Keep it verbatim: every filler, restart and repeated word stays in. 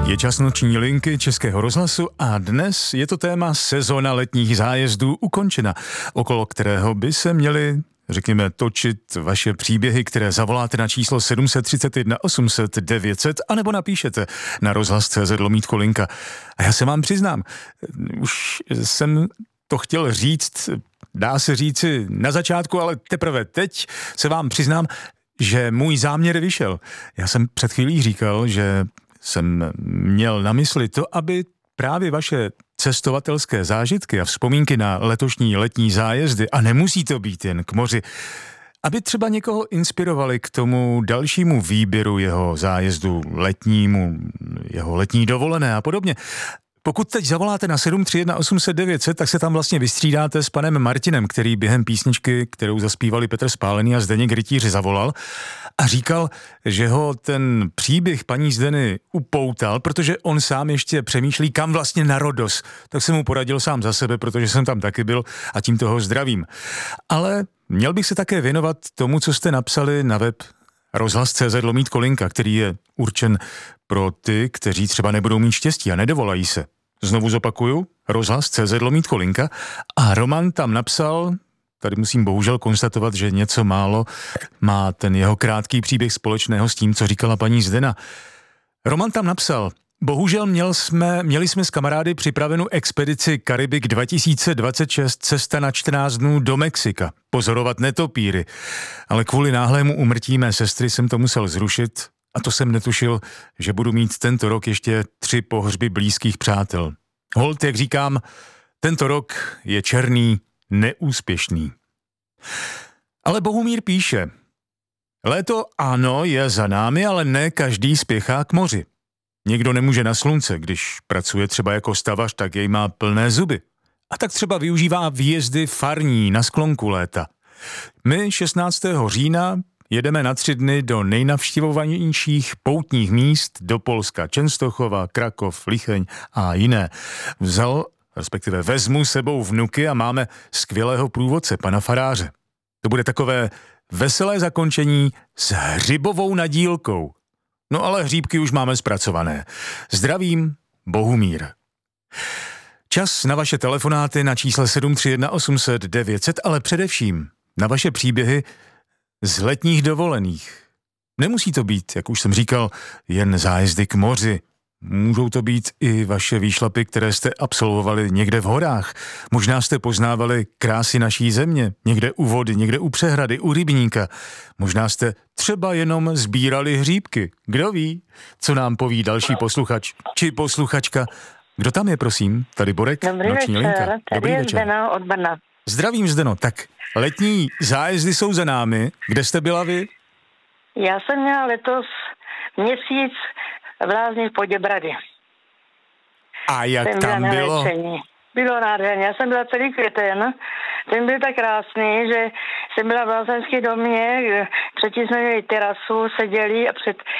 Je čas noční linky Českého rozhlasu a dnes je to téma sezona letních zájezdů ukončena, okolo kterého by se měli, řekněme, točit vaše příběhy, které zavoláte na číslo sedm set třicet jedna osm set devět set anebo napíšete na rozhlas tečka cé zet lomítko linka. A já se vám přiznám, už jsem to chtěl říct, dá se říci na začátku, ale teprve teď se vám přiznám, že můj záměr vyšel. Já jsem před chvílí říkal, že jsem měl na mysli to, aby právě vaše cestovatelské zážitky a vzpomínky na letošní letní zájezdy, a nemusí to být jen k moři, aby třeba někoho inspirovali k tomu dalšímu výběru jeho zájezdu letnímu, jeho letní dovolené a podobně. Pokud teď zavoláte na sedm tři jedna osm set devět set, tak se tam vlastně vystřídáte s panem Martinem, který během písničky, kterou zaspívali Petr Spálený a Zdeněk Rytíř, zavolal a říkal, že ho ten příběh paní Zdeny upoutal, protože on sám ještě přemýšlí, kam vlastně na Rodos. Tak jsem mu poradil sám za sebe, protože jsem tam taky byl a tím toho zdravím. Ale měl bych se také věnovat tomu, co jste napsali na web rozhlas tečka cé zet lomítko linka, který je určen pro ty, kteří třeba nebudou mít štěstí a nedovolají se. Znovu zopakuju, rozhlas tečka cé zet lomítko linka a Roman tam napsal, tady musím bohužel konstatovat, že něco málo má ten jeho krátký příběh společného s tím, co říkala paní Zdena. Roman tam napsal: bohužel měl jsme, měli jsme s kamarády připravenou expedici Karibik dva tisíce dvacet šest, cesta na čtrnáct dnů do Mexika, pozorovat netopíry. Ale kvůli náhlému úmrtí mé sestry jsem to musel zrušit a to jsem netušil, že budu mít tento rok ještě tři pohřby blízkých přátel. Holt, jak říkám, tento rok je černý, neúspěšný. Ale Bohumír píše: léto ano, je za námi, ale ne každý spěchá k moři. Někdo nemůže na slunce, když pracuje třeba jako stavař, tak jej má plné zuby. A tak třeba využívá výjezdy farní na sklonku léta. My šestnáctého října jedeme na tři dny do nejnavštěvovanějších poutních míst do Polska, Čenstochova, Krakov, Licheň a jiné. Vzal, respektive vezmu sebou vnuky a máme skvělého průvodce, pana faráře. To bude takové veselé zakončení s hřibovou nadílkou. No ale hříbky už máme zpracované. Zdravím, Bohumír. Čas na vaše telefonáty na čísle sedm tři jedna osm set devět set, ale především na vaše příběhy z letních dovolených. Nemusí to být, jak už jsem říkal, jen zájezdy k moři. Můžou to být i vaše výšlapy, které jste absolvovali někde v horách. Možná jste poznávali krásy naší země, někde u vody, někde u přehrady, u rybníka. Možná jste třeba jenom sbírali hříbky. Kdo ví, co nám poví další posluchač či posluchačka. Kdo tam je, prosím? Tady Borek, Dobrý noční večer, linka. tady Dobrý je večer. Zdena od Brna. Zdravím, Zdeno. Tak letní zájezdy jsou za námi. Kde jste byla vy? Já jsem měla letos měsíc v Lázních Poděbrady. A jak Jsem tam byla na bylo? léčení. Bylo nádherně. Já jsem byla celý květen. Ten byl tak krásný, že jsem byla v lázeňském domě, předtím jsme měli terasu, seděli a před